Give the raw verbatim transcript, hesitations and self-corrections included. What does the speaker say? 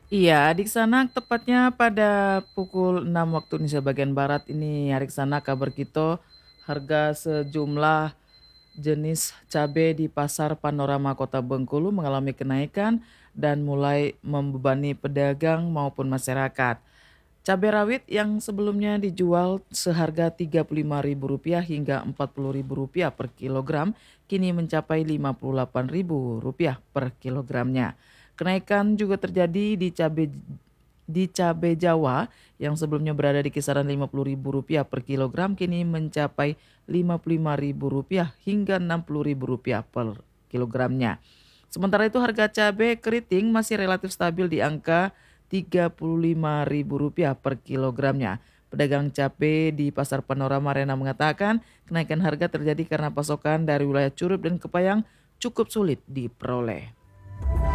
Iya, adik sanak tepatnya pada pukul enam waktu Indonesia bagian barat ini adik sanak kabar kita harga sejumlah jenis cabai di pasar Panorama Kota Bengkulu mengalami kenaikan dan mulai membebani pedagang maupun masyarakat. Cabai rawit yang sebelumnya dijual seharga tiga puluh lima ribu rupiah hingga empat puluh ribu rupiah per kilogram, kini mencapai lima puluh delapan ribu rupiah per kilogramnya. Kenaikan juga terjadi di cabai di cabai Jawa yang sebelumnya berada di kisaran lima puluh ribu rupiah per kilogram kini mencapai lima puluh lima ribu rupiah hingga enam puluh ribu rupiah per kilogramnya. Sementara itu harga cabai keriting masih relatif stabil di angka tiga puluh lima ribu rupiah per kilogramnya. Pedagang cabai di Pasar Panorama Arena mengatakan kenaikan harga terjadi karena pasokan dari wilayah Curup dan Kepayang cukup sulit diperoleh.